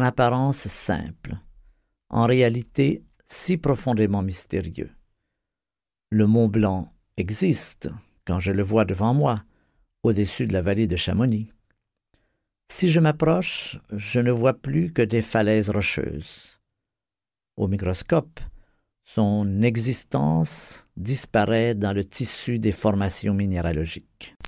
apparence simple, en réalité si profondément mystérieux. Le Mont Blanc existe quand je le vois devant moi, au-dessus de la vallée de Chamonix. Si je m'approche, je ne vois plus que des falaises rocheuses. Au microscope, son existence disparaît dans le tissu des formations minéralogiques.